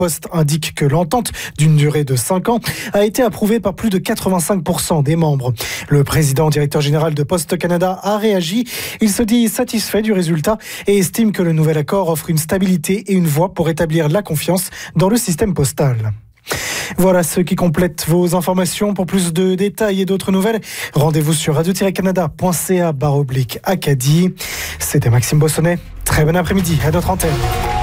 Post indique que l'entente d'une durée de 5 ans a été approuvée par plus de 85% des membres. Le président directeur général de Poste Canada a réagi. Il se dit satisfait du résultat et estime que le nouvel accord offre une stabilité et une voie pour établir la confiance dans le système postal. Voilà ce qui complète vos informations. Pour plus de détails et d'autres nouvelles, rendez-vous sur radio-canada.ca/Acadie. C'était Maxime Bossonnet. Très bon après-midi à notre antenne.